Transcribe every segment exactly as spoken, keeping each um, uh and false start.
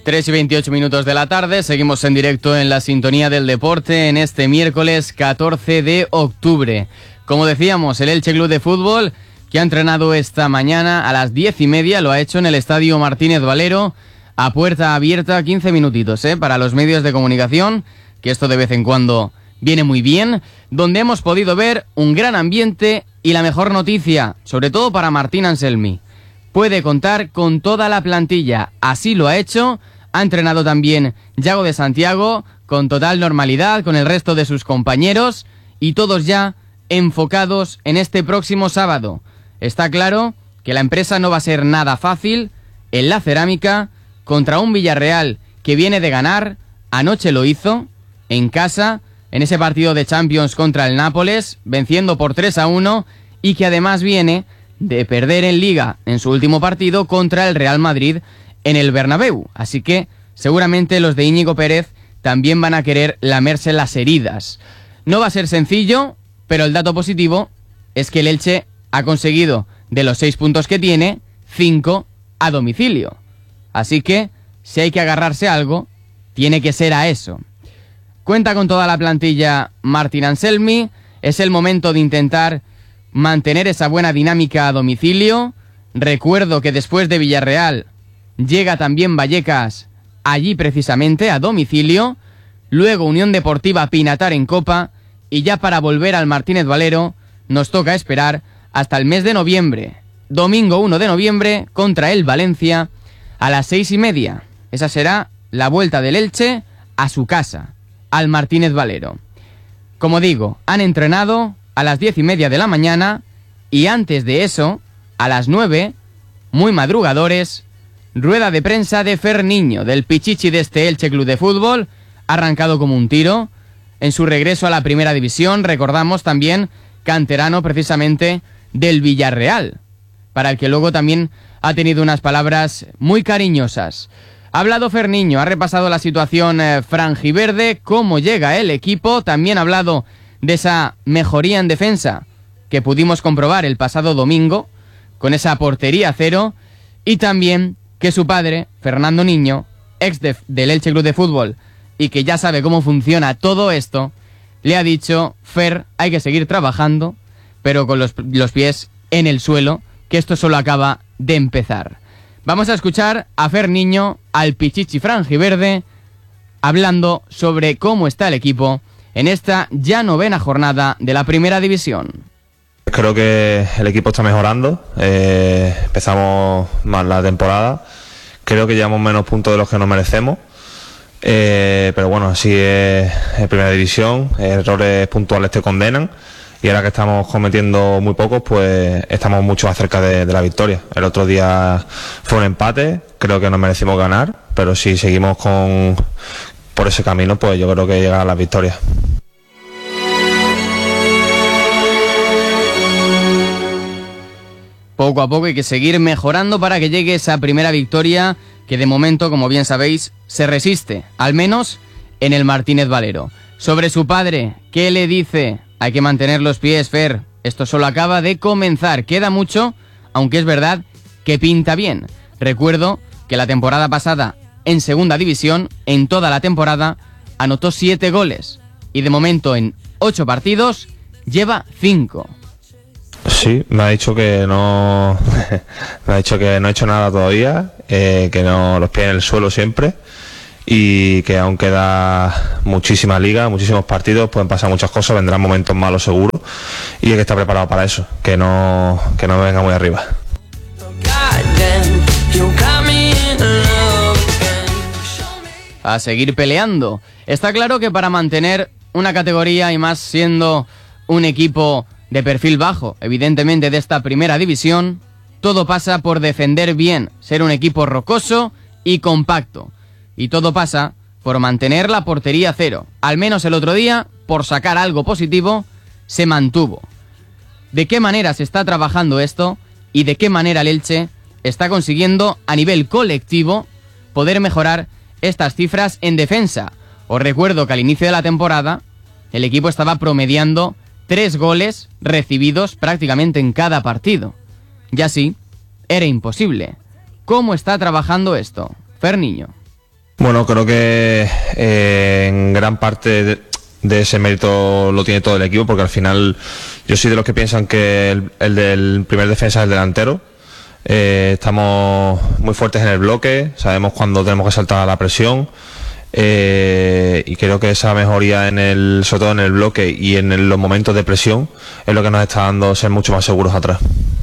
tres y veintiocho minutos de la tarde, seguimos en directo en la sintonía del deporte en este miércoles catorce de octubre. Como decíamos, el Elche Club de Fútbol, que ha entrenado esta mañana a las diez y media, lo ha hecho en el Estadio Martínez Valero, a puerta abierta, quince minutitos, ¿eh? para los medios de comunicación, que esto de vez en cuando viene muy bien, donde hemos podido ver un gran ambiente y la mejor noticia, sobre todo para Martín Anselmi. Puede contar con toda la plantilla, así lo ha hecho. Ha entrenado también Yago de Santiago con total normalidad, con el resto de sus compañeros y todos ya enfocados en este próximo sábado. Está claro que la empresa no va a ser nada fácil en la Cerámica contra un Villarreal que viene de ganar, anoche lo hizo, en casa, en ese partido de Champions contra el Nápoles, venciendo por tres a uno y que además viene de perder en Liga en su último partido contra el Real Madrid en el Bernabéu, así que seguramente los de Íñigo Pérez también van a querer lamerse las heridas. No va a ser sencillo, pero el dato positivo es que el Elche ha conseguido, de los seis puntos que tiene, cinco a domicilio. Así que, si hay que agarrarse a algo, tiene que ser a eso. Cuenta con toda la plantilla Martín Anselmi, es el momento de intentar mantener esa buena dinámica a domicilio. Recuerdo que después de Villarreal llega también Vallecas, allí precisamente, a domicilio, luego Unión Deportiva Pinatar en Copa, y ya para volver al Martínez Valero nos toca esperar hasta el mes de noviembre. Domingo uno de noviembre contra el Valencia a las seis y media. Esa será la vuelta del Elche a su casa, al Martínez Valero. Como digo, han entrenado a las diez y media de la mañana y antes de eso, a las nueve, muy madrugadores, rueda de prensa de Fer Niño, del Pichichi de este Elche Club de Fútbol, arrancado como un tiro. En su regreso a la primera división, recordamos también canterano precisamente del Villarreal, para el que luego también ha tenido unas palabras muy cariñosas. Ha hablado Fer Niño, ha repasado la situación eh, franjiverde, cómo llega el equipo, también ha hablado de esa mejoría en defensa que pudimos comprobar el pasado domingo, con esa portería cero, y también que su padre, Fernando Niño, ex de, del Elche Club de Fútbol, y que ya sabe cómo funciona todo esto, le ha dicho: Fer, hay que seguir trabajando, pero con los, los pies en el suelo, que esto solo acaba de empezar. Vamos a escuchar a Fer Niño, al Pichichi franjiverde, hablando sobre cómo está el equipo en esta ya novena jornada de la primera división. Creo que el equipo está mejorando, eh, empezamos mal la temporada, creo que llevamos menos puntos de los que nos merecemos, eh, pero bueno, así es en primera división, errores puntuales te condenan y ahora que estamos cometiendo muy pocos, pues estamos mucho más cerca de, de la victoria. El otro día fue un empate, creo que nos merecimos ganar, pero si seguimos con por ese camino, pues yo creo que llegan a las victorias. Poco a poco hay que seguir mejorando para que llegue esa primera victoria que de momento, como bien sabéis, se resiste, al menos en el Martínez Valero. Sobre su padre, ¿qué le dice? Hay que mantener los pies, Fer. Esto solo acaba de comenzar. Queda mucho, aunque es verdad que pinta bien. Recuerdo que la temporada pasada, en segunda división, en toda la temporada, anotó siete goles. Y de momento, en ocho partidos, lleva cinco. Sí, me ha dicho que no me ha dicho que no he hecho nada todavía, eh, que no, los pies en el suelo siempre, y que aún queda muchísima liga, muchísimos partidos, pueden pasar muchas cosas, vendrán momentos malos seguro, y hay que estar preparado para eso, que no que no venga muy arriba. A seguir peleando. Está claro que para mantener una categoría, y más siendo un equipo de perfil bajo, evidentemente de esta primera división, todo pasa por defender bien, ser un equipo rocoso y compacto. Y todo pasa por mantener la portería cero. Al menos el otro día, por sacar algo positivo, se mantuvo. ¿De qué manera se está trabajando esto? ¿Y de qué manera el Elche está consiguiendo a nivel colectivo poder mejorar estas cifras en defensa? Os recuerdo que al inicio de la temporada el equipo estaba promediando tres goles recibidos prácticamente en cada partido. Y así, era imposible. ¿Cómo está trabajando esto? Fer Niño. Bueno, creo que eh, en gran parte de, de ese mérito lo tiene todo el equipo, porque al final yo soy de los que piensan que el, el del primer defensa es el delantero. Eh, estamos muy fuertes en el bloque, sabemos cuándo tenemos que saltar a la presión, eh, y creo que esa mejoría en el, sobre todo en el bloque y en el, los momentos de presión, es lo que nos está dando ser mucho más seguros atrás.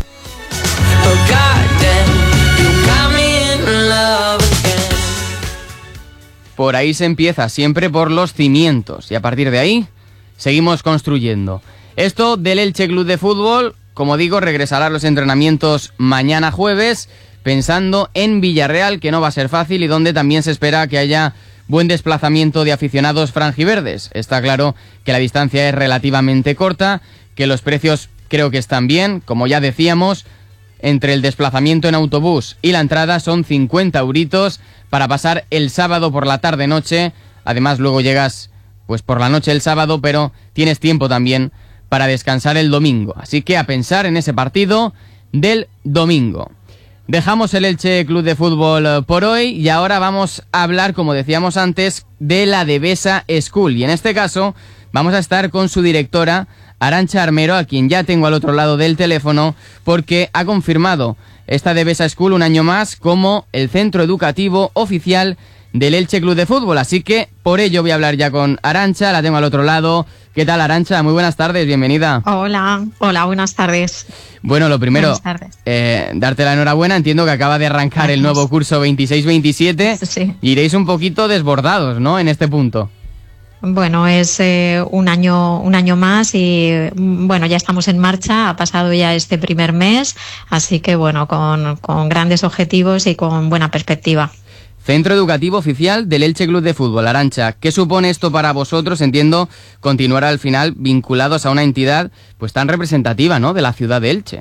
Por ahí se empieza, siempre por los cimientos, y a partir de ahí seguimos construyendo. Esto del Elche Club de Fútbol, como digo, regresará a los entrenamientos mañana jueves, pensando en Villarreal, que no va a ser fácil y donde también se espera que haya buen desplazamiento de aficionados franjiverdes. Está claro que la distancia es relativamente corta, que los precios creo que están bien, como ya decíamos, entre el desplazamiento en autobús y la entrada son cincuenta euritos para pasar el sábado por la tarde-noche. Además, luego llegas pues por la noche el sábado, pero tienes tiempo también para descansar el domingo. Así que a pensar en ese partido del domingo. Dejamos el Elche Club de Fútbol por hoy y ahora vamos a hablar, como decíamos antes, de la Devesa School. Y en este caso vamos a estar con su directora, Arantxa Armero, a quien ya tengo al otro lado del teléfono, porque ha confirmado esta Devesa School un año más como el centro educativo oficial del Elche Club de Fútbol. Así que por ello voy a hablar ya con Arantxa, la tengo al otro lado. ¿Qué tal, Arantxa? Muy buenas tardes, bienvenida. Hola, hola, buenas tardes. Bueno, lo primero, eh, darte la enhorabuena. Entiendo que acaba de arrancar Gracias. El nuevo curso veintiséis veintisiete. Sí. Iréis un poquito desbordados, ¿no?, en este punto. Bueno, es eh, un año un año más y bueno, ya estamos en marcha, ha pasado ya este primer mes, así que bueno, con, con grandes objetivos y con buena perspectiva. Centro Educativo Oficial del Elche Club de Fútbol. Arantxa, ¿qué supone esto para vosotros? Entiendo continuar al final vinculados a una entidad pues tan representativa, ¿no?, de la ciudad de Elche.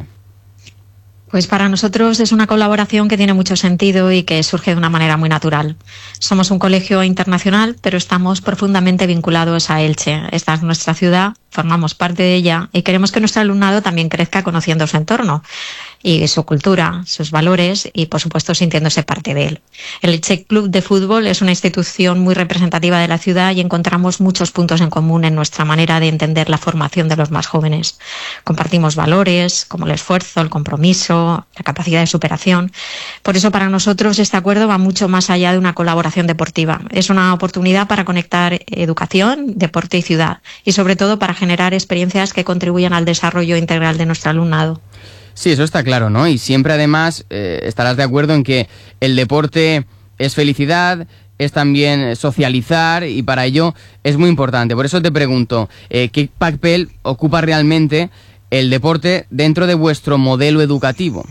Pues para nosotros es una colaboración que tiene mucho sentido y que surge de una manera muy natural. Somos un colegio internacional, pero estamos profundamente vinculados a Elche. Esta es nuestra ciudad, formamos parte de ella y queremos que nuestro alumnado también crezca conociendo su entorno y su cultura, sus valores y, por supuesto, sintiéndose parte de él. El Elche Club de Fútbol es una institución muy representativa de la ciudad y encontramos muchos puntos en común en nuestra manera de entender la formación de los más jóvenes. Compartimos valores como el esfuerzo, el compromiso, la capacidad de superación. Por eso, para nosotros, este acuerdo va mucho más allá de una colaboración deportiva. Es una oportunidad para conectar educación, deporte y ciudad, y sobre todo para generar experiencias que contribuyan al desarrollo integral de nuestro alumnado. Sí, eso está claro, ¿no? Y siempre además eh, estarás de acuerdo en que el deporte es felicidad, es también socializar y para ello es muy importante. Por eso te pregunto, eh, ¿qué papel ocupa realmente el deporte dentro de vuestro modelo educativo?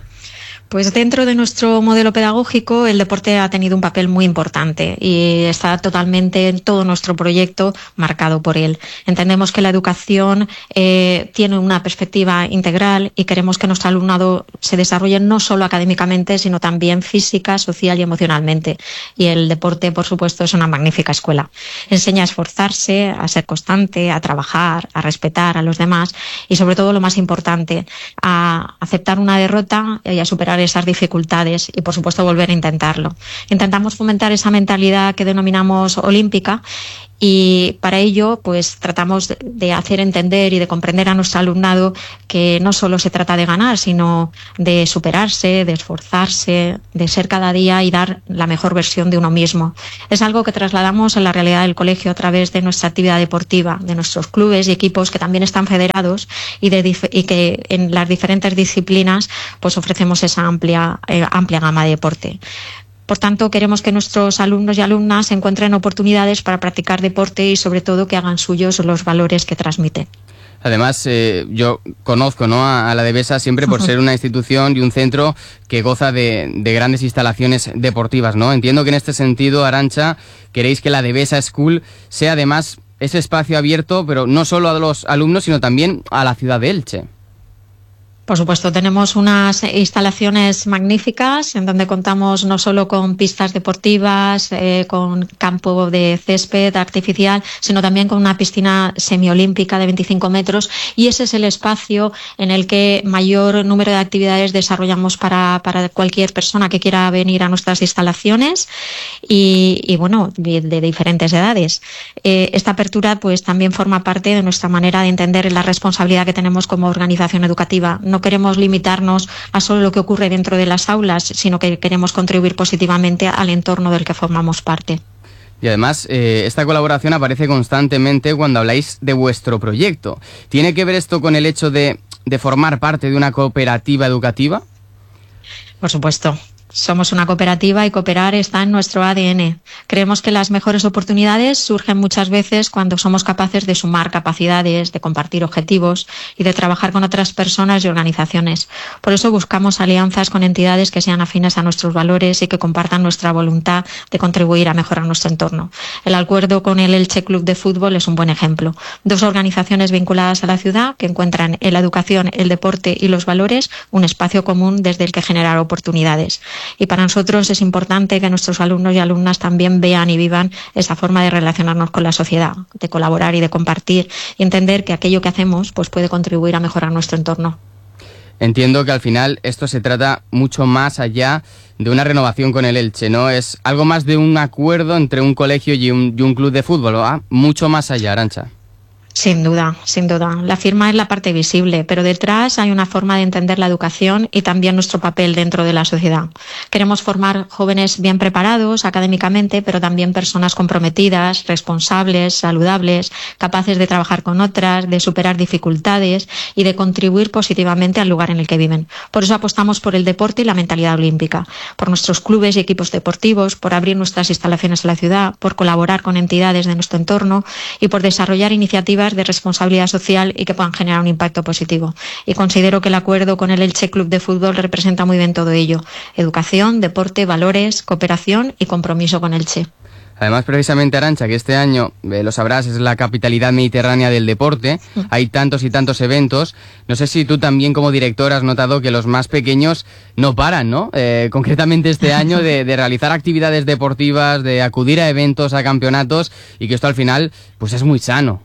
Pues dentro de nuestro modelo pedagógico el deporte ha tenido un papel muy importante y está totalmente en todo nuestro proyecto marcado por él. Entendemos que la educación eh, tiene una perspectiva integral y queremos que nuestro alumnado se desarrolle no solo académicamente, sino también física, social y emocionalmente. Y el deporte, por supuesto, es una magnífica escuela. Enseña a esforzarse, a ser constante, a trabajar, a respetar a los demás y, sobre todo, lo más importante, a aceptar una derrota y a superar esas dificultades y, por supuesto, volver a intentarlo. Intentamos fomentar esa mentalidad que denominamos olímpica y para ello pues tratamos de hacer entender y de comprender a nuestro alumnado que no solo se trata de ganar, sino de superarse, de esforzarse, de ser cada día y dar la mejor versión de uno mismo. Es algo que trasladamos en la realidad del colegio a través de nuestra actividad deportiva, de nuestros clubes y equipos que también están federados y, de dif- y que en las diferentes disciplinas pues ofrecemos esa amplia, eh, amplia gama de deporte. Por tanto, queremos que nuestros alumnos y alumnas encuentren oportunidades para practicar deporte y, sobre todo, que hagan suyos los valores que transmiten. Además, eh, yo conozco, ¿no?, a, a la Devesa siempre por ser una institución y un centro que goza de, de grandes instalaciones deportivas, ¿no? Entiendo que en este sentido, Arantxa, queréis que la Devesa School sea además ese espacio abierto, pero no solo a los alumnos, sino también a la ciudad de Elche. Por supuesto, tenemos unas instalaciones magníficas en donde contamos no solo con pistas deportivas, eh, con campo de césped artificial, sino también con una piscina semiolímpica de veinticinco metros, y ese es el espacio en el que mayor número de actividades desarrollamos para, para cualquier persona que quiera venir a nuestras instalaciones y, y bueno, de, de diferentes edades. Eh, esta apertura pues también forma parte de nuestra manera de entender la responsabilidad que tenemos como organización educativa. No queremos limitarnos a solo lo que ocurre dentro de las aulas, sino que queremos contribuir positivamente al entorno del que formamos parte. Y además, eh, esta colaboración aparece constantemente cuando habláis de vuestro proyecto. ¿Tiene que ver esto con el hecho de, de formar parte de una cooperativa educativa? Por supuesto. Somos una cooperativa y cooperar está en nuestro A D N. Creemos que las mejores oportunidades surgen muchas veces cuando somos capaces de sumar capacidades, de compartir objetivos y de trabajar con otras personas y organizaciones. Por eso buscamos alianzas con entidades que sean afines a nuestros valores y que compartan nuestra voluntad de contribuir a mejorar nuestro entorno. El acuerdo con el Elche Club de Fútbol es un buen ejemplo. Dos organizaciones vinculadas a la ciudad que encuentran en la educación, el deporte y los valores un espacio común desde el que generar oportunidades. Y para nosotros es importante que nuestros alumnos y alumnas también vean y vivan esa forma de relacionarnos con la sociedad, de colaborar y de compartir y entender que aquello que hacemos pues puede contribuir a mejorar nuestro entorno. Entiendo que al final esto se trata mucho más allá de una renovación con el Elche, ¿no? Es algo más de un acuerdo entre un colegio y un, y un club de fútbol, ¿verdad? Mucho más allá, Arantxa. Sin duda, sin duda. La firma es la parte visible, pero detrás hay una forma de entender la educación y también nuestro papel dentro de la sociedad. Queremos formar jóvenes bien preparados académicamente, pero también personas comprometidas, responsables, saludables, capaces de trabajar con otras, de superar dificultades y de contribuir positivamente al lugar en el que viven. Por eso apostamos por el deporte y la mentalidad olímpica, por nuestros clubes y equipos deportivos, por abrir nuestras instalaciones en la ciudad, por colaborar con entidades de nuestro entorno y por desarrollar iniciativas de responsabilidad social y que puedan generar un impacto positivo. Y considero que el acuerdo con el Elche Club de Fútbol representa muy bien todo ello: educación, deporte, valores, cooperación y compromiso con Elche. Además, precisamente, Arantxa, que este año, eh, lo sabrás, es la capitalidad mediterránea del deporte. Mm. Hay tantos y tantos eventos. No sé si tú también como director has notado que los más pequeños no paran, ¿no? Eh, concretamente este año de, de realizar actividades deportivas, de acudir a eventos, a campeonatos, y que esto al final pues es muy sano.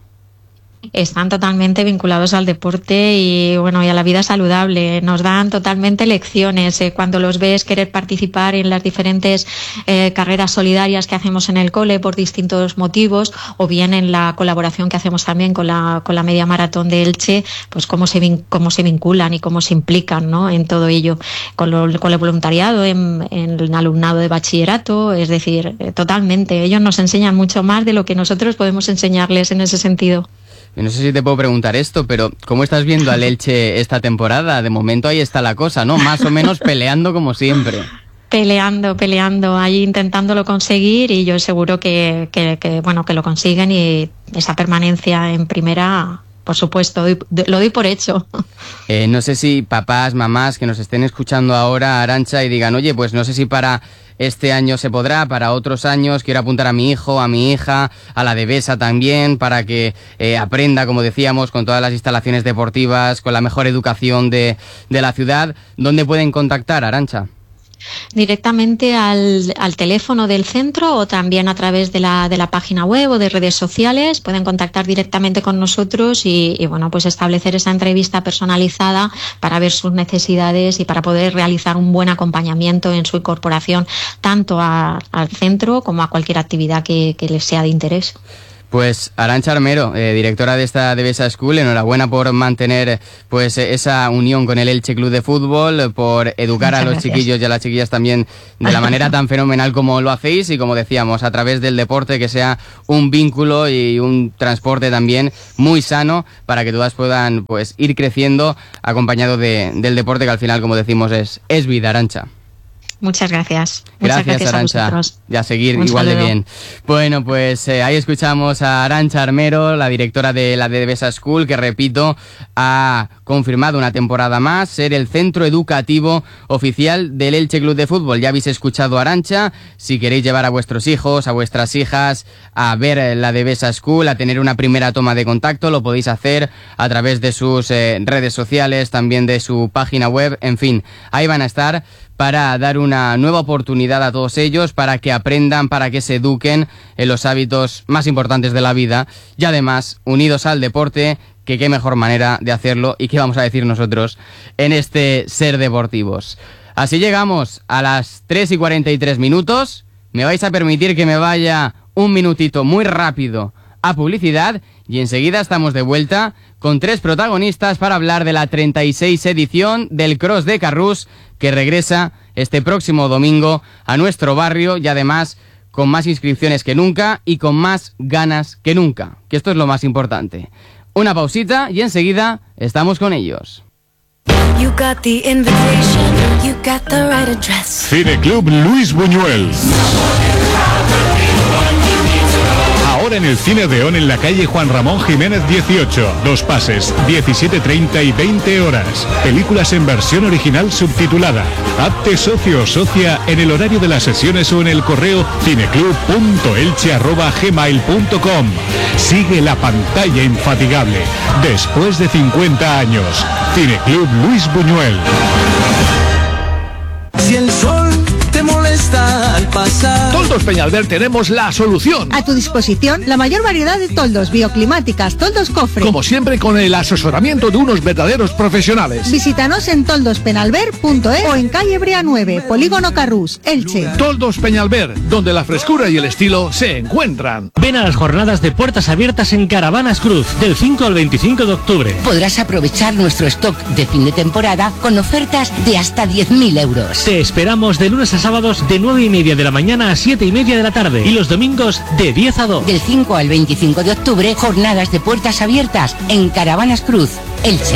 Están totalmente vinculados al deporte y bueno y a la vida saludable. Nos dan totalmente lecciones. Eh, cuando los ves querer participar en las diferentes eh, carreras solidarias que hacemos en el cole por distintos motivos, o bien en la colaboración que hacemos también con la con la media maratón de Elche, pues cómo se vin, cómo se vinculan y cómo se implican, ¿no?, en todo ello, con, lo, con el voluntariado en, en el alumnado de bachillerato. Es decir, eh, totalmente. Ellos nos enseñan mucho más de lo que nosotros podemos enseñarles en ese sentido. No sé si te puedo preguntar esto, pero ¿cómo estás viendo al Elche esta temporada? De momento ahí está la cosa, ¿no? Más o menos peleando como siempre. Peleando, peleando, ahí intentándolo conseguir, y yo seguro que, que, que, bueno, que lo consiguen, y esa permanencia en primera, por supuesto, doy, lo doy por hecho. Eh, no sé si papás, mamás que nos estén escuchando ahora, Arantxa, y digan, oye, pues no sé si para este año se podrá, para otros años quiero apuntar a mi hijo, a mi hija, a la Devesa también, para que eh, aprenda, como decíamos, con todas las instalaciones deportivas, con la mejor educación de, de la ciudad. ¿Dónde pueden contactar, Arantxa? Directamente al, al teléfono del centro, o también a través de la, de la página web o de redes sociales. Pueden contactar directamente con nosotros y, y bueno, pues establecer esa entrevista personalizada para ver sus necesidades y para poder realizar un buen acompañamiento en su incorporación tanto a, al centro como a cualquier actividad que, que les sea de interés. Pues Arantxa Armero, eh, directora de esta Devesa School, enhorabuena por mantener pues esa unión con el Elche Club de Fútbol, por educar Muchas a los gracias. chiquillos y a las chiquillas también de la manera tan fenomenal como lo hacéis, y como decíamos, a través del deporte, que sea un vínculo y un transporte también muy sano para que todas puedan pues ir creciendo acompañado de, del deporte, que al final, como decimos, es, es vida, Arantxa. Muchas gracias. Gracias, Muchas gracias Arantxa. a vosotros. Y a seguir Un igual saludo. de bien. Bueno, pues eh, ahí escuchamos a Arantxa Armero, la directora de la Devesa School, que repito, ha confirmado una temporada más ser el centro educativo oficial del Elche Club de Fútbol. Ya habéis escuchado a Arantxa. Si queréis llevar a vuestros hijos, a vuestras hijas a ver la Devesa School, a tener una primera toma de contacto, lo podéis hacer a través de sus eh, redes sociales, también de su página web, en fin, ahí van a estar para dar una nueva oportunidad a todos ellos, para que aprendan, para que se eduquen en los hábitos más importantes de la vida y además unidos al deporte, que qué mejor manera de hacerlo y qué vamos a decir nosotros en este Ser Deportivos. Así llegamos a las tres y cuarenta y tres minutos. Me vais a permitir que me vaya un minutito muy rápido a publicidad y enseguida estamos de vuelta con tres protagonistas para hablar de la treinta y seis edición del Cross de Carrús, que regresa este próximo domingo a nuestro barrio y además con más inscripciones que nunca y con más ganas que nunca, que esto es lo más importante. Una pausita y enseguida estamos con ellos. You got the invitation, you got the right address. Cineclub Luis Buñuel. Ahora en el Cine Odeón en la calle Juan Ramón Jiménez dieciocho. Dos pases, diecisiete treinta y veinte horas. Películas en versión original subtitulada. Hazte socio o socia en el horario de las sesiones o en el correo cineclub punto elche arroba gmail punto com. Sigue la pantalla infatigable. Después de cincuenta años. Cineclub Luis Buñuel. Si el sol te molesta al pasar. Toldos Peñalver tenemos la solución. A tu disposición la mayor variedad de toldos bioclimáticas, toldos cofre. Como siempre, con el asesoramiento de unos verdaderos profesionales. Visítanos en toldos penalver punto es o en calle Brea nueve, Polígono Carrús, Elche. Toldos Peñalver, donde la frescura y el estilo se encuentran. Ven a las jornadas de puertas abiertas en Caravanas Cruz, del cinco al veinticinco de octubre. Podrás aprovechar nuestro stock de fin de temporada con ofertas de hasta diez mil euros. Te esperamos de lunes a sábados de nueve y media de la mañana a siete y media de la tarde y los domingos de diez a dos. Del cinco al veinticinco de octubre, jornadas de puertas abiertas en Caravanas Cruz, Elche.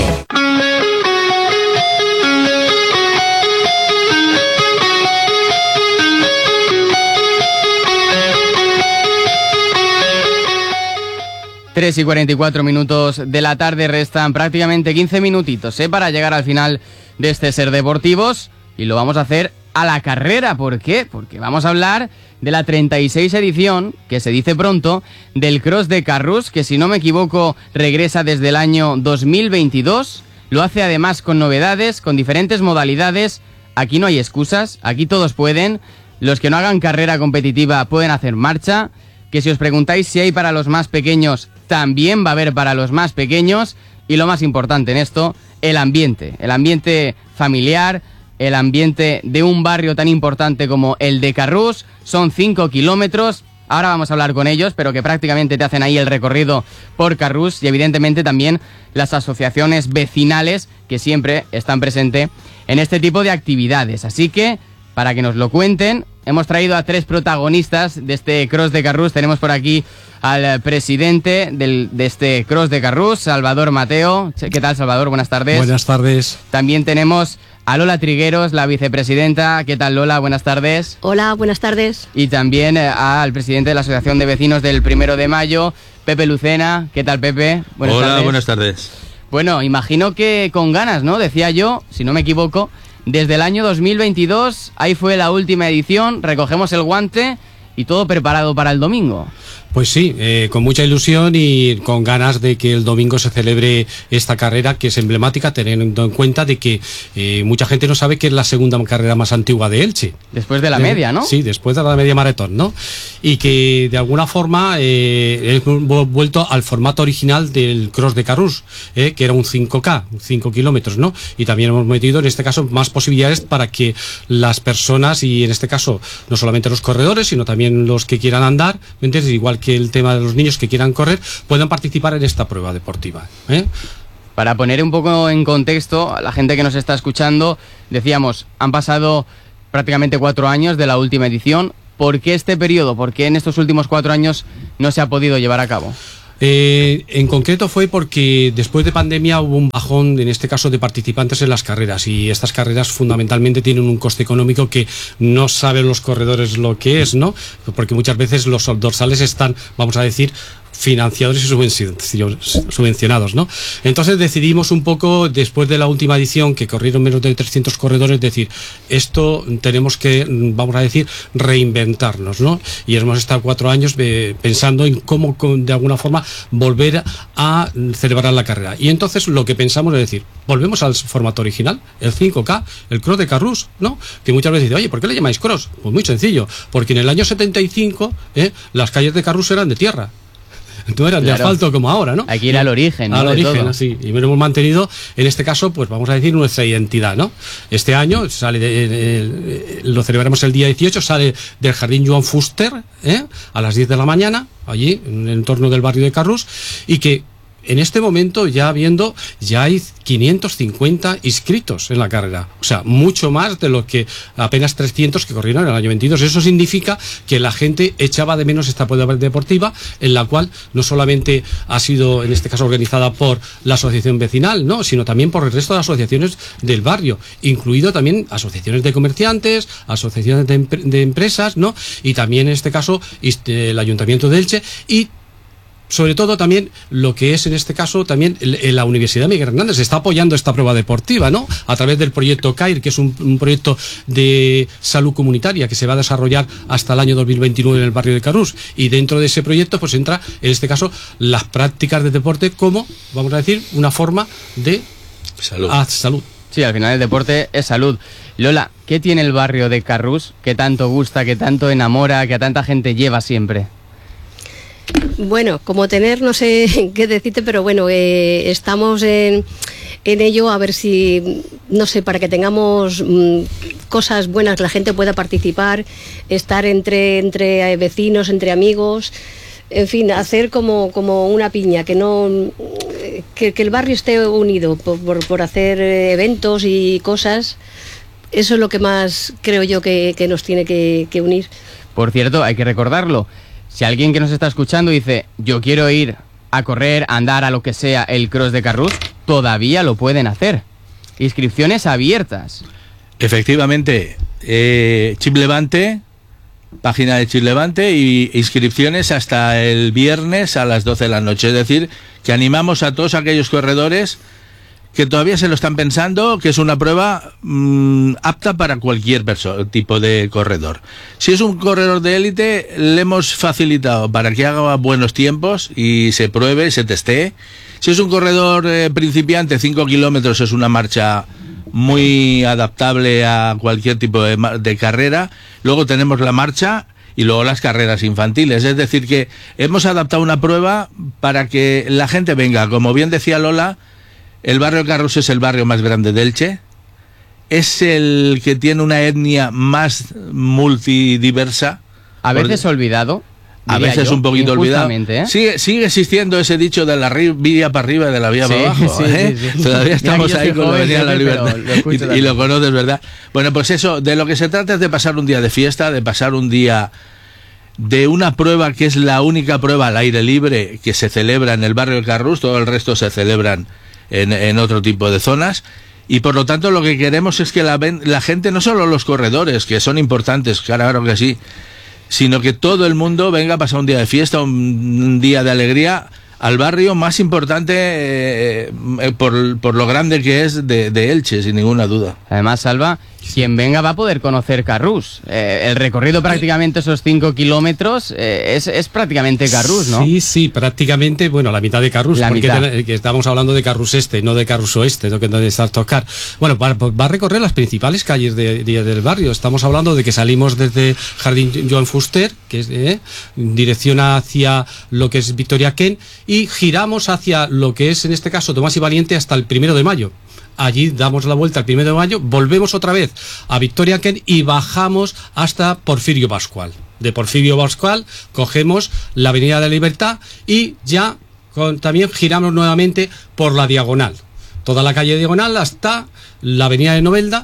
tres y cuarenta y cuatro minutos de la tarde, restan prácticamente quince minutitos ¿eh? para llegar al final de este Ser Deportivos y lo vamos a hacer a la carrera. ¿Por qué? Porque vamos a hablar de la treinta y seis edición, que se dice pronto, del Cross de Carrús, que si no me equivoco regresa desde el año dos mil veintidós, lo hace además con novedades, con diferentes modalidades. Aquí no hay excusas, aquí todos pueden, los que no hagan carrera competitiva pueden hacer marcha, que si os preguntáis si hay para los más pequeños, también va a haber para los más pequeños, y lo más importante en esto, el ambiente, el ambiente familiar, el ambiente de un barrio tan importante como el de Carrús. Son cinco kilómetros, ahora vamos a hablar con ellos, pero que prácticamente te hacen ahí el recorrido por Carrús, y evidentemente también las asociaciones vecinales que siempre están presentes en este tipo de actividades. Así que, para que nos lo cuenten, hemos traído a tres protagonistas de este Cross de Carrús. Tenemos por aquí al presidente del, de este Cross de Carrús, Salvador Mateo. ¿Qué tal, Salvador? Buenas tardes. Buenas tardes. También tenemos a Lola Trigueros, la vicepresidenta. ¿Qué tal, Lola? Buenas tardes. Hola, buenas tardes. Y también eh, al presidente de la Asociación de Vecinos del Primero de Mayo, Pepe Lucena. ¿Qué tal, Pepe? Buenas Hola, tardes. buenas tardes. Bueno, imagino que con ganas, ¿no? Decía yo, si no me equivoco, desde el año dos mil veintidós, ahí fue la última edición, recogemos el guante y todo preparado para el domingo. Pues sí, eh, con mucha ilusión y con ganas de que el domingo se celebre esta carrera, que es emblemática, teniendo en cuenta de que eh, mucha gente no sabe que es la segunda carrera más antigua de Elche. Después de la de, media, ¿no? Sí, después de la media maratón, ¿no? Y que de alguna forma eh, hemos vuelto al formato original del Cross de Carrús, eh, que era un cinco K, cinco kilómetros, ¿no? Y también hemos metido en este caso más posibilidades para que las personas, y en este caso no solamente los corredores, sino también los que quieran andar, ¿me entiendes? Igual que el tema de los niños que quieran correr, puedan participar en esta prueba deportiva, ¿eh? Para poner un poco en contexto a la gente que nos está escuchando, decíamos, han pasado prácticamente cuatro años de la última edición. ¿Por qué este periodo? ¿Por qué en estos últimos cuatro años no se ha podido llevar a cabo? Eh, en concreto fue porque después de pandemia hubo un bajón, en este caso, de participantes en las carreras, y estas carreras fundamentalmente tienen un coste económico que no saben los corredores lo que es, ¿no? Porque muchas veces los dorsales están, vamos a decir, financiados y subvencionados, ¿no? Entonces decidimos un poco, después de la última edición, que corrieron menos de trescientos corredores, decir, esto tenemos que, vamos a decir, reinventarnos, ¿no? Y hemos estado cuatro años eh, pensando en cómo, de alguna forma, volver a celebrar la carrera. Y entonces lo que pensamos es decir, volvemos al formato original, el cinco K, el cross de Carrús, ¿no? Que muchas veces dicen, oye, ¿por qué le llamáis cross? Pues muy sencillo, porque en el año setenta y cinco eh, las calles de Carrús eran de tierra. No eran claro. de asfalto como ahora, ¿no? Hay que ir al origen, ¿no? Al origen, todo. Sí. Y hemos mantenido, en este caso, pues vamos a decir, nuestra identidad, ¿no? Este año sale de, de, de, lo celebramos el día dieciocho, sale del Jardín Joan Fuster, ¿eh? A las diez de la mañana, allí, en el entorno del barrio de Carrús, y que en este momento, ya viendo, ya hay quinientos cincuenta inscritos en la carrera. O sea, mucho más de lo que apenas trescientos que corrieron en el año veintidós. Eso significa que la gente echaba de menos esta prueba deportiva, en la cual no solamente ha sido, en este caso, organizada por la asociación vecinal, ¿no? Sino también por el resto de asociaciones del barrio, incluido también asociaciones de comerciantes, asociaciones de, de empresas, ¿no? Y también, en este caso, el Ayuntamiento de Elche, y sobre todo también lo que es en este caso también la Universidad Miguel Hernández está apoyando esta prueba deportiva, ¿no? A través del proyecto CAIR, que es un, un proyecto de salud comunitaria que se va a desarrollar hasta el año dos mil veintinueve en el barrio de Carrús, y dentro de ese proyecto pues entra en este caso las prácticas de deporte como, vamos a decir, una forma de salud. Ah, salud. Sí, al final el deporte es salud. Lola, ¿qué tiene el barrio de Carrús que tanto gusta, que tanto enamora, que a tanta gente lleva siempre? Bueno, como tener, no sé qué decirte, pero bueno, eh, estamos en, en ello, a ver si, no sé, para que tengamos mmm, cosas buenas, que la gente pueda participar, estar entre, entre vecinos, entre amigos, en fin, hacer como, como una piña, que no que, que el barrio esté unido por, por, por hacer eventos y cosas. Eso es lo que más creo yo que, que nos tiene que, que unir. Por cierto, hay que recordarlo. Si alguien que nos está escuchando dice, yo quiero ir a correr, a andar, a lo que sea, el cross de Carrús, todavía lo pueden hacer. Inscripciones abiertas. Efectivamente, eh, Chip Levante, página de Chip Levante, y inscripciones hasta el viernes a las doce de la noche. Es decir, que animamos a todos aquellos corredores que todavía se lo están pensando, que es una prueba mmm, apta para cualquier perso- tipo de corredor. Si es un corredor de élite, le hemos facilitado para que haga buenos tiempos y se pruebe, se testee. Si es un corredor eh, principiante, cinco kilómetros es una marcha muy adaptable a cualquier tipo de, de carrera. Luego tenemos la marcha y luego las carreras infantiles. Es decir, que hemos adaptado una prueba para que la gente venga. Como bien decía Lola, el barrio de Carrús es el barrio más grande de Elche, es el que tiene una etnia más multidiversa. A veces por... olvidado. A veces yo, un poquito olvidado. ¿eh? Sigue, sigue existiendo ese dicho de la vía para arriba y de la vía sí, para abajo. Sí, ¿eh? sí, sí. Todavía estamos ahí con la Avenida de la Libertad. Lo y, y lo conoces, ¿verdad? Bueno, pues eso, de lo que se trata es de pasar un día de fiesta, de pasar un día de una prueba que es la única prueba al aire libre que se celebra en el barrio de Carrús, todo el resto se celebran En, en otro tipo de zonas, y por lo tanto lo que queremos es que la, la gente, no solo los corredores, que son importantes, claro que sí, sino que todo el mundo venga a pasar un día de fiesta, un, un día de alegría al barrio más importante eh, por, por lo grande que es de, de Elche, sin ninguna duda. Además, Salva, quien venga va a poder conocer Carrús. Eh, el recorrido prácticamente esos cinco kilómetros eh, es, es prácticamente Carrús, ¿no? Sí, sí, prácticamente, bueno, la mitad de Carrús, la porque mitad. Te, que estamos hablando de Carrús Este, no de Carrús Oeste, no que no de estar tocar. Bueno, va, va a recorrer las principales calles de, de, del barrio. Estamos hablando de que salimos desde Jardín Joan Fuster, que es eh, dirección hacia lo que es Victoria Ken, y giramos hacia lo que es, en este caso, Tomás y Valiente hasta el primero de mayo. Allí damos la vuelta el primero de mayo, volvemos otra vez a Victoria Ken y bajamos hasta Porfirio Pascual. De Porfirio Pascual cogemos la Avenida de la Libertad y ya con, también giramos nuevamente por la Diagonal. Toda la calle Diagonal hasta la Avenida de Novelda,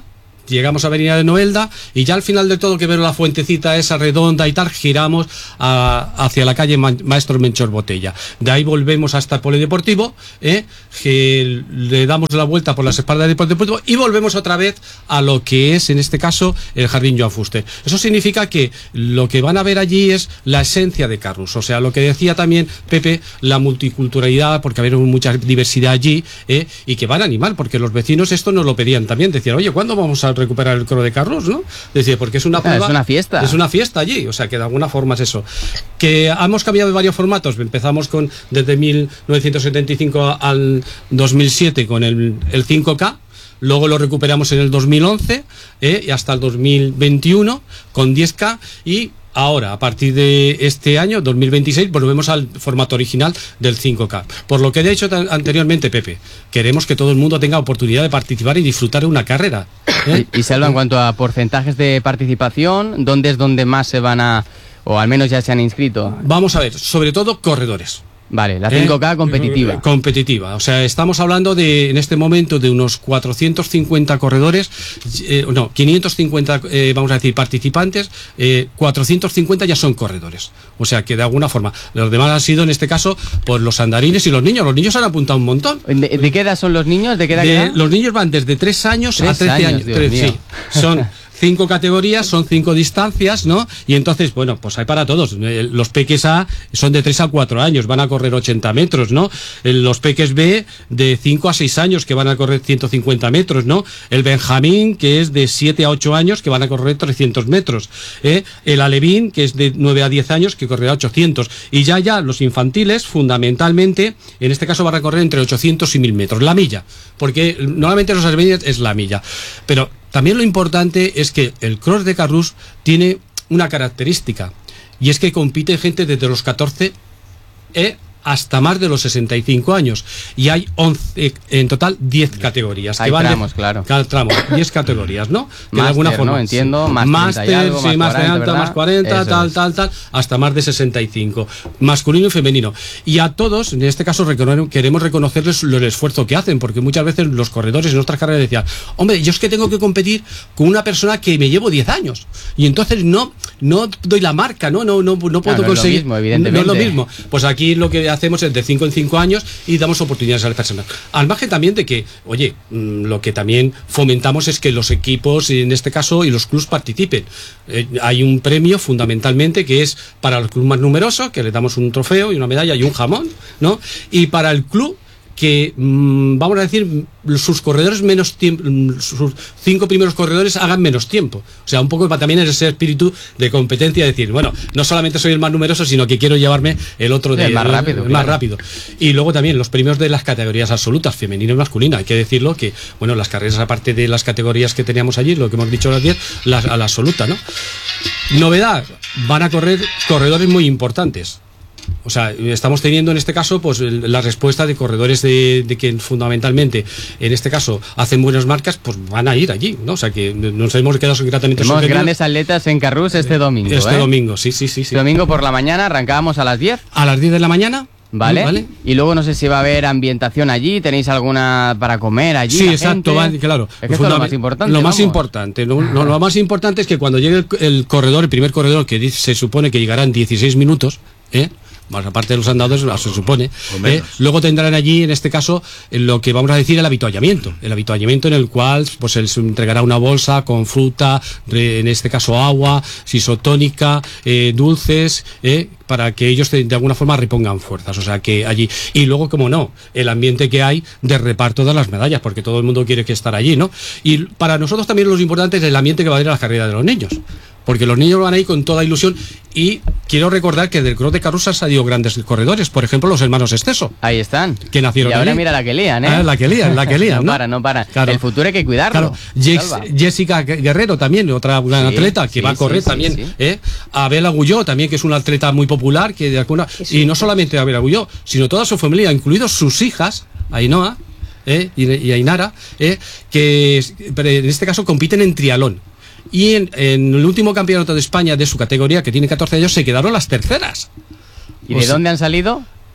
llegamos a Avenida de Novelda y ya al final de todo, que ver la fuentecita esa redonda y tal, giramos a, hacia la calle Ma Maestro Menchor Botella. De ahí volvemos hasta el polideportivo, ¿eh? que le damos la vuelta por las espaldas del polideportivo y volvemos otra vez a lo que es en este caso el Jardín Joan Fuster. Eso significa que lo que van a ver allí es la esencia de Carrús, o sea, lo que decía también Pepe, la multiculturalidad, porque había mucha diversidad allí, ¿eh? y que van a animar, porque los vecinos esto nos lo pedían también, decían, oye, ¿cuándo vamos a recuperar el coro de Carrús? ¿no? Decía, porque es una ah, prueba, es una fiesta. Es una fiesta allí, o sea, que de alguna forma es eso. Que hemos cambiado de varios formatos, empezamos con desde mil novecientos setenta y cinco al dos mil siete con el, el cinco K, luego lo recuperamos en el dos mil once eh, y hasta el dos mil veintiuno con diez K y ahora, a partir de este año, dos mil veintiséis, volvemos al formato original del cinco K. Por lo que he dicho anteriormente, Pepe, queremos que todo el mundo tenga oportunidad de participar y disfrutar de una carrera. ¿eh? Y, y Salva, en cuanto a porcentajes de participación, ¿dónde es donde más se van a, o al menos ya se han inscrito? Vamos a ver, sobre todo corredores. Vale, la cinco K eh, competitiva. Competitiva, o sea, estamos hablando de, en este momento, de unos cuatrocientos cincuenta corredores, eh, no, quinientos cincuenta, eh, vamos a decir, participantes, eh, cuatrocientos cincuenta ya son corredores. O sea, que de alguna forma, los demás han sido, en este caso, pues los andarines y los niños. Los niños han apuntado un montón. ¿De, de qué edad son los niños? ¿De qué edad? De, los niños van desde tres años a trece años. Dios tres, mío. Sí, son... cinco categorías, son cinco distancias, ¿no? Y entonces, bueno, pues hay para todos. Los peques A son de tres a cuatro años, van a correr ochenta metros, ¿no? Los peques B de cinco a seis años, que van a correr ciento cincuenta metros, ¿no? El Benjamín, que es de siete a ocho años, que van a correr trescientos metros. ¿eh? El Alevín, que es de nueve a diez años, que correrá ochocientos. Y ya, ya, los infantiles, fundamentalmente, en este caso van a correr entre ochocientos y mil metros. La milla, porque normalmente los alevines es la milla. Pero también lo importante es que el Cross de Carrús tiene una característica, y es que compite gente desde los catorce eh, hasta más de los sesenta y cinco años, y hay once, en total diez categorías. Hay que van tramos, de, claro. Cada tramo, diez categorías, ¿no? Que Máster, de alguna forma, ¿no? Entiendo, sí. más Máster, treinta y algo, sí, más más de cuarenta, alta, ¿verdad? más cuarenta, Eso tal, es. tal, tal, hasta más de sesenta y cinco. Masculino y femenino. Y a todos, en este caso, recono- queremos reconocerles el esfuerzo que hacen, porque muchas veces los corredores en nuestras carreras decían, hombre, yo es que tengo que competir con una persona que me llevo diez años, y entonces no, no doy la marca, no, no, no, no puedo no, no conseguir. Es lo mismo, evidentemente. No es lo mismo. Pues aquí lo que hacemos es de cinco en cinco años y damos oportunidades a las personas. Al margen también de que, oye, mmm, lo que también fomentamos es que los equipos, en este caso, y los clubs participen. Eh, hay un premio fundamentalmente que es para los clubes más numerosos, que le damos un trofeo y una medalla y un jamón, ¿no? Y para el club que, mmm, vamos a decir, sus corredores menos tiempo, sus cinco primeros corredores hagan menos tiempo. O sea, un poco también es ese espíritu de competencia, decir, bueno, no solamente soy el más numeroso, sino que quiero llevarme el otro de el más rápido. El, el claro. más rápido. Y luego también los premios de las categorías absolutas, femenina y masculina. Hay que decirlo que, bueno, las carreras, aparte de las categorías que teníamos allí, lo que hemos dicho las diez, la, a la absoluta, ¿no? Novedad, van a correr corredores muy importantes. O sea, estamos teniendo en este caso pues la respuesta de corredores de, de que fundamentalmente en este caso hacen buenas marcas, pues van a ir allí, ¿no? O sea, que nos hemos quedado gratamente Tenemos sorprendidos. grandes atletas en Carrús este domingo. Este ¿eh? domingo, sí, sí, sí, sí. Este domingo por la mañana arrancábamos a las diez. A las diez de la mañana. ¿Vale? ¿Vale? Y luego no sé si va a haber ambientación allí, ¿tenéis alguna para comer allí? Sí, la exacto, gente? va, claro. Es que esto es lo más importante. Lo más vamos. importante, lo, lo, lo más importante es que cuando llegue el, el corredor, el primer corredor, que dice, se supone que llegará en dieciséis minutos, ¿eh? Más aparte de los andadores, se supone, ¿eh? Luego tendrán allí, en este caso, lo que vamos a decir el habituallamiento, el habituallamiento en el cual pues se les entregará una bolsa con fruta, en este caso agua, isotónica, eh, dulces, eh, para que ellos de, de alguna forma repongan fuerzas, o sea que allí, y luego como no, el ambiente que hay de reparto de las medallas, porque todo el mundo quiere que estar allí, ¿no? Y para nosotros también lo importante es el ambiente que va a haber a la carrera de los niños, porque los niños van ahí con toda ilusión. Y quiero recordar que del Cross de Carrús han salido grandes corredores, por ejemplo los hermanos Esteso. Ahí están. Que nacieron y ahora allí. mira la que lían, ¿eh? Ah, la que lían, la que lían, no, ¿no? para, no para. Claro. El futuro hay que cuidarlo. Claro. Jex, Jessica Guerrero también, otra gran sí, atleta que sí, va a correr sí, también. sí, sí. ¿eh? Abel Agulló también, que es una atleta muy popular, que de alguna, y no solamente Abel Agulló, sino toda su familia, incluidos sus hijas, Ainhoa ¿eh? y, y Ainara, ¿eh? que en este caso compiten en triatlón. Y en, en el último campeonato de España de su categoría, que tiene catorce años, se quedaron las terceras. ¿Y de o sea, dónde han salido?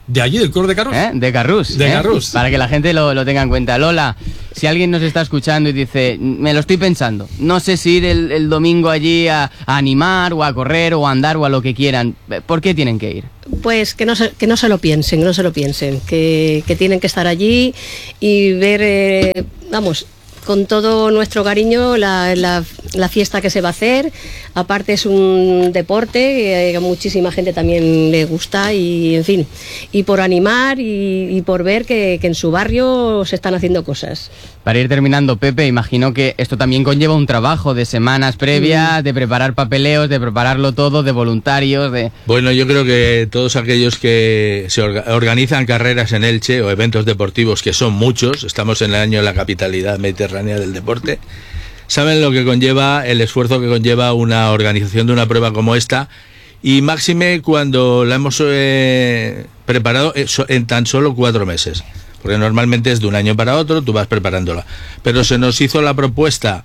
de allí, del Cross de Carrús. ¿Eh? De Carrús. De ¿eh? Carrús. Para que la gente lo, lo tenga en cuenta. Lola, si alguien nos está escuchando y dice, me lo estoy pensando, no sé si ir el, el domingo allí a, a animar o a correr o a andar o a lo que quieran, ¿por qué tienen que ir? Pues que no se, que no se lo piensen, que no se lo piensen, que, que tienen que estar allí y ver, eh, vamos, con todo nuestro cariño la, la, la fiesta que se va a hacer. Aparte es un deporte que a muchísima gente también le gusta y, en fin, y por animar y, y por ver que, que en su barrio se están haciendo cosas. Para ir terminando, Pepe, imagino que esto también conlleva un trabajo de semanas previas, mm. de preparar papeleos, de prepararlo todo, de voluntarios, de... Bueno, yo creo que todos aquellos que se orga- organizan carreras en Elche o eventos deportivos, que son muchos, estamos en el año de la capitalidad mediterránea del deporte, saben lo que conlleva, el esfuerzo que conlleva una organización de una prueba como esta, y máxime cuando la hemos eh, preparado en tan solo cuatro meses. Porque normalmente es de un año para otro, tú vas preparándola. Pero se nos hizo la propuesta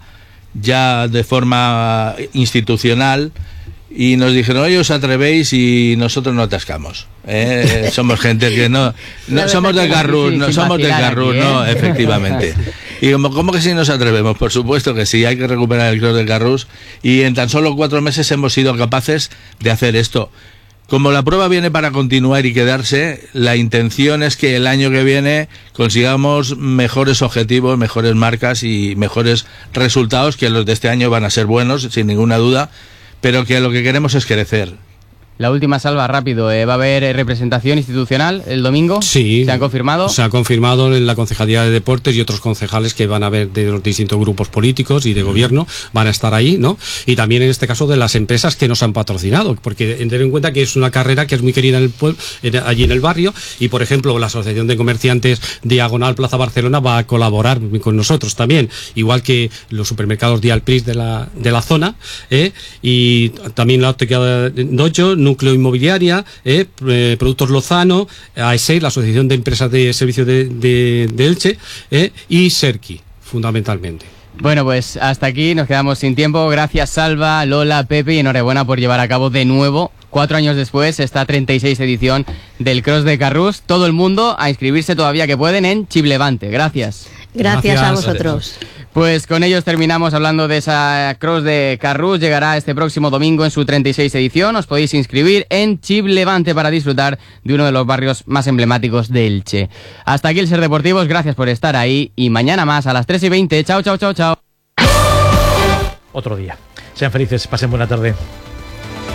ya de forma institucional y nos dijeron, oye, os atrevéis y nosotros no atascamos. ¿eh? Somos gente que no... no somos del Carrús, no somos del Carrús, no, efectivamente. Y como, ¿cómo que si nos atrevemos? Por supuesto que sí, hay que recuperar el Cross del Carrús y en tan solo cuatro meses hemos sido capaces de hacer esto. Como la prueba viene para continuar y quedarse, la intención es que el año que viene consigamos mejores objetivos, mejores marcas y mejores resultados, que los de este año van a ser buenos, sin ninguna duda, pero que lo que queremos es crecer. La última, Salva, rápido. ¿eh? ¿Va a haber eh, representación institucional el domingo? Sí. ¿Se han confirmado? Se ha confirmado en la Concejalía de Deportes y otros concejales que van a ver de los distintos grupos políticos y de gobierno, van a estar ahí, ¿no? Y también en este caso de las empresas que nos han patrocinado, porque ten en cuenta que es una carrera que es muy querida en el pueblo, allí en el barrio, y por ejemplo la Asociación de Comerciantes Diagonal Plaza Barcelona va a colaborar con nosotros también, igual que los supermercados Dialpris de la, de la zona, ¿eh? Y también la Óptica Dojo, Núcleo Inmobiliaria, eh, eh, Productos Lozano, A E S E I, la Asociación de Empresas de Servicios de, de, de Elche, eh, y Serki, fundamentalmente. Bueno, pues hasta aquí nos quedamos sin tiempo. Gracias, Salva, Lola, Pepe, y enhorabuena por llevar a cabo de nuevo, cuatro años después, esta treinta y seis edición del Cross de Carrús. Todo el mundo a inscribirse todavía que pueden en Chiblevante. Gracias. Gracias, Gracias a vosotros. Pues con ellos terminamos hablando de esa Cross de Carrús. Llegará este próximo domingo en su treinta y seis edición. Os podéis inscribir en Chiblevante para disfrutar de uno de los barrios más emblemáticos de Elche. Hasta aquí el Ser Deportivos. Gracias por estar ahí y mañana más a las tres y veinte. Chao, chao, chao, chao. Otro día. Sean felices, pasen buena tarde.